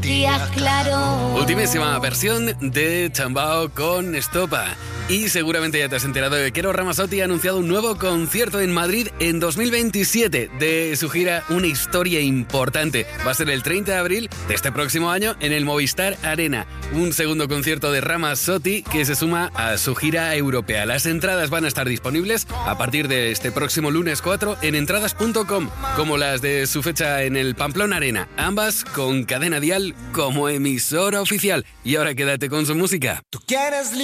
días claros. Ultimísima versión de Chambao con Estopa. Y seguramente ya te has enterado de que Eros Ramazzotti ha anunciado un nuevo concierto en Madrid en 2027 de su gira Una historia importante. Va a ser el 30 de abril de este próximo año en el Movistar Arena. Un segundo concierto de Ramazzotti que se suma a su gira europea. Las entradas van a estar disponibles a partir de este próximo lunes 4 en entradas.com, como las de su fecha en el Pamplona Arena. Ambas con Cadena Dial como emisora oficial. Y ahora quédate con su música. ¿Tú quieres